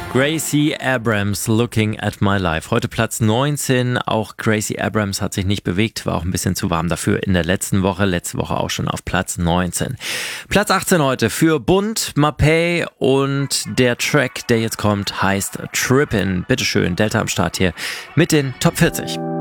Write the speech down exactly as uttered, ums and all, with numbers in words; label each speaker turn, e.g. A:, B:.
A: Gracie Abrams, Looking at My Life. Heute Platz neunzehn. Auch Gracie Abrams hat sich nicht bewegt, war auch ein bisschen zu warm dafür in der letzten Woche. Letzte Woche auch schon auf Platz neunzehn. Platz achtzehn heute für Bunt, Mapei und der Track, der jetzt kommt, heißt Trippin'. Bitteschön, Delta am Start hier mit den Top vierzig.